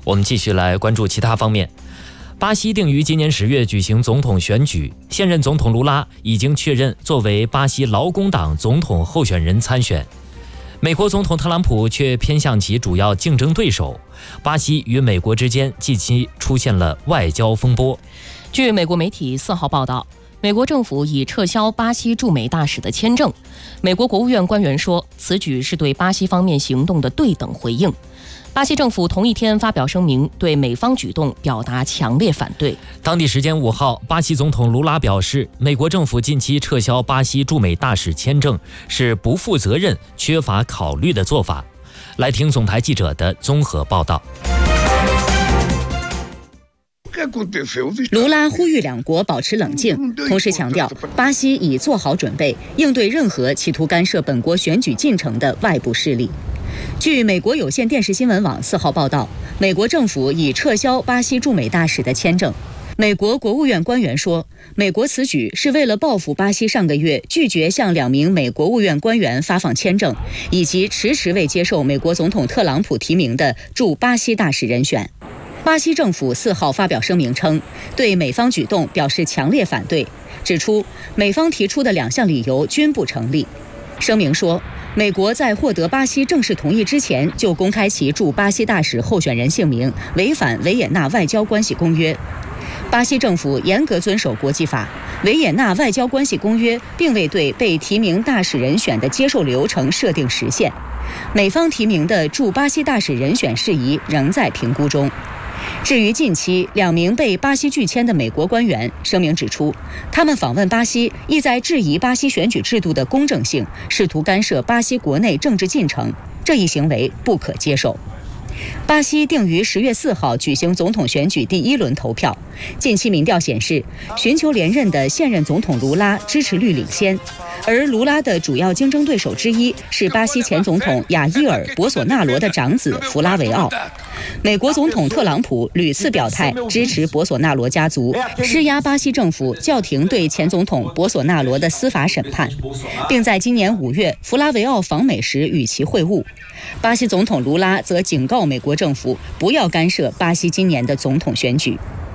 我们继续来关注其他方面。巴西定于今年10月举行总统选举，现任总统卢拉已经确认作为巴西劳工党总统候选人参选。美国总统特朗普却偏向其主要竞争对手。巴西与美国之间近期出现了外交风波。 据美国媒体4号报道，美国政府已撤销巴西驻美大使的签证。美国国务院官员说，此举是对巴西方面行动的对等回应。巴西政府同一天发表声明，对美方举动表达强烈反对。 当地时间5号，巴西总统卢拉表示，美国政府近期撤销巴西驻美大使签证是不负责任、缺乏考虑的做法。来听总台记者的综合报道。 卢拉呼吁两国保持冷静，同时强调巴西已做好准备，应对任何企图干涉本国选举进程的外部势力。据美国有线电视新闻网4号报道，美国政府已撤销巴西驻美大使的签证。美国国务院官员说，美国此举是为了报复巴西上个月拒绝向2名美国务院官员发放签证，以及迟迟未接受美国总统特朗普提名的驻巴西大使人选。巴西政府4号发表声明称，对美方举动表示强烈反对，指出美方提出的2项理由均不成立。声明说，美国在获得巴西正式同意之前就公开其驻巴西大使候选人姓名，违反维也纳外交关系公约。巴西政府严格遵守国际法，维也纳外交关系公约并未对被提名大使人选的接受流程设定时限。美方提名的驻巴西大使人选事宜仍在评估中。至于近期2名被巴西拒签的美国官员，声明指出，他们访问巴西意在质疑巴西选举制度的公正性，试图干涉巴西国内政治进程，这一行为不可接受。巴西定于10月4号举行总统选举第1轮投票。近期民调显示，寻求连任的现任总统卢拉支持率领先，而卢拉的主要竞争对手之一是巴西前总统亚伊尔·博索纳罗的长子弗拉维奥。美国总统特朗普屡次表态支持博索纳罗家族，施压巴西政府叫停对前总统博索纳罗的司法审判，并在今年5月弗拉维奥访美时与其会晤。巴西总统卢拉则警告美国政府不要干涉巴西今年的总统选举。